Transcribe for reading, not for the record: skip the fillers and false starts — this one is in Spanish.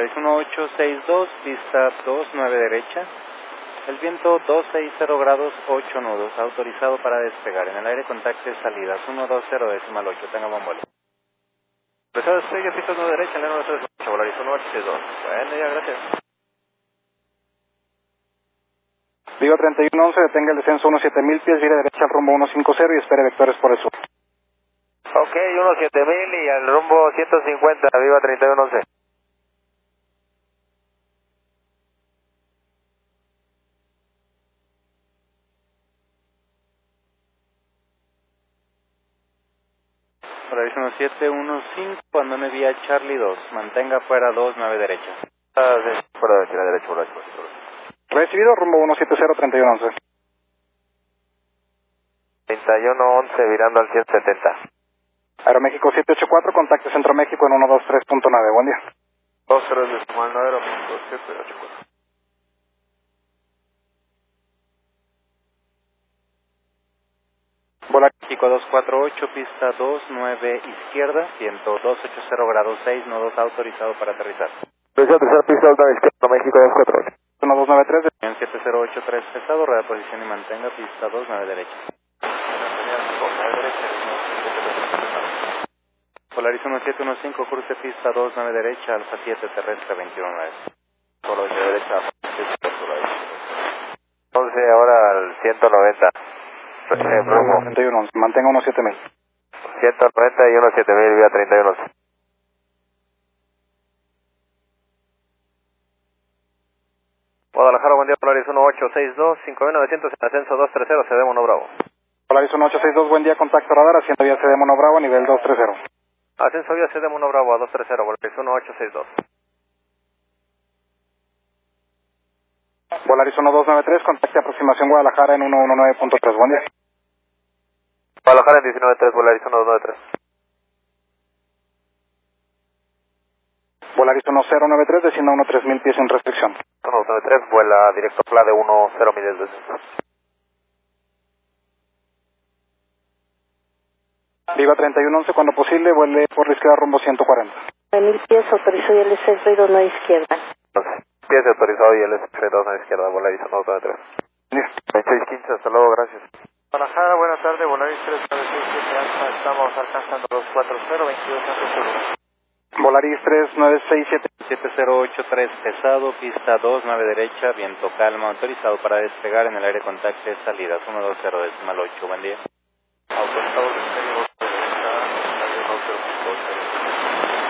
Es 1862, pista 29 derecha. El viento 260 grados 8 nudos, autorizado para despegar. En el aire contacte salidas 120.8, tenga buen vuelo. Pesado estrella, pista 9 derecha, en la 938, Volaris 1862. Bueno, ya, gracias. Viva 3111, detenga el descenso 17000 pies, vire derecha al rumbo 150 y espere vectores por el sur. Ok, 17000 y al rumbo 150, Viva 3111. Volaris 1715, abandone vía Charlie 2, mantenga fuera 29 derecha. Sí, fuera de la derecha, Volaris. Recibido, rumbo 170, 3111. 3111, virando al 170. Aeroméxico 784, contacte Centro México en 123.9, buen día. 23.9, Aeroméxico 784. Volaris México 248, pista 29 izquierda, viento 280 grados 6 nudos, autorizado para aterrizar. Tercera pista, alta izquierda, México 248. 1293, Avión 7083 pesado, rueda posición y mantenga pista 29 derecha. Volaris 1715, cruce pista 29 derecha, alfa 7 terrestre 219. Solo de derecha, 11, ahora al 190. rumbo 3111, mantenga 17000. 190 y 17000, vía 3111. Guadalajara, buen día, Polaris 1862, 5900 en ascenso 230, CD Mono Bravo. Polaris 1862, buen día, contacto radar, haciendo vía CD Mono Bravo, nivel 230. Ascenso vía CD Mono Bravo a 230, Polaris 1862. Volaris 1293, contacte aproximación Guadalajara en 119.3, buen día. Guadalajara en 193, Polaris 1293. Volaris 1093, descienda 13000 pies sin restricción. 1293, vuela directo a FLA de 10 millas de descenso. Viva 3111, cuando posible, vuele por la izquierda rumbo 140. 1000 pies, autorizó y el S2 a la izquierda. 10 autorizado y el S32 a la izquierda, Volaris 1293. 2615, hasta luego, gracias. Guadalajara, buenas tardes, Volaris 3967 Alfa, estamos alcanzando 240, 22 Santos. Volaris 3967. 7083 pesado, pista 29 derecha, viento calma, autorizado para despegar. En el aire contacte salidas 120.8, buen día. Autorizado,